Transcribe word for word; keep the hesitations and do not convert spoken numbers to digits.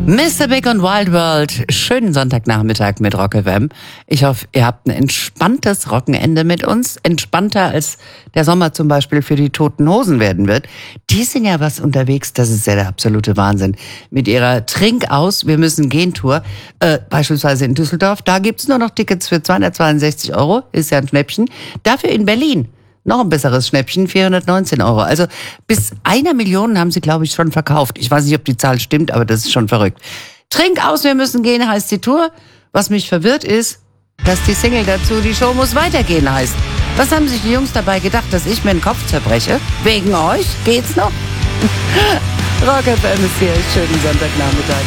Mister Big und Wild World, schönen Sonntagnachmittag mit Rock F M. Ich hoffe, ihr habt ein entspanntes Rockenende mit uns. Entspannter als der Sommer zum Beispiel für die Toten Hosen werden wird. Die sind ja was unterwegs, das ist ja der absolute Wahnsinn. Mit ihrer Trink aus, wir müssen gehen Tour, äh, beispielsweise in Düsseldorf, da gibt's nur noch Tickets für zweihundertzweiundsechzig Euro, ist ja ein Schnäppchen. Dafür in Berlin noch ein besseres Schnäppchen, vierhundertneunzehn Euro. Also bis einer Million haben sie, glaube ich, schon verkauft. Ich weiß nicht, ob die Zahl stimmt, aber das ist schon verrückt. Trink aus, wir müssen gehen, heißt die Tour. Was mich verwirrt ist, dass die Single dazu, die Show muss weitergehen, heißt. Was haben sich die Jungs dabei gedacht, dass ich mir den Kopf zerbreche? Wegen euch? Geht's noch? Rock F M ist hier. Schönen Sonntagnachmittag.